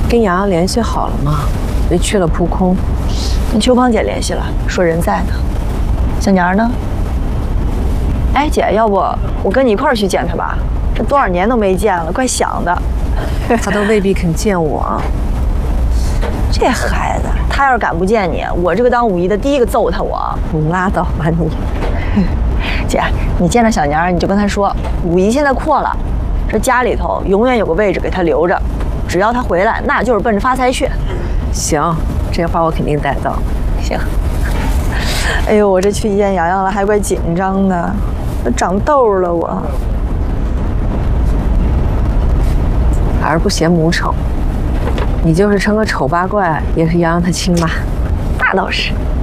跟洋洋联系好了吗？别去了扑空。 跟秋芳姐联系了，说人在呢。小年儿呢？哎，姐，要不我跟你一块儿去见她吧？这多少年都没见了，怪想的。 他都未必肯见我。 这孩子，他要是敢不见你，我这个当五姨的第一个揍他我。 你拉倒吧你。 姐，你见着小年儿，你就跟她说，五姨现在阔了，这家里头永远有个位置给她留着，只要她回来，那就是奔着发财去。 行，这话我肯定带到。 行。哎呦，我这去见洋洋了，还怪紧张的，都长痘了我。 儿不嫌母丑，你就是成个丑八怪，也是洋洋他亲妈。 那倒是。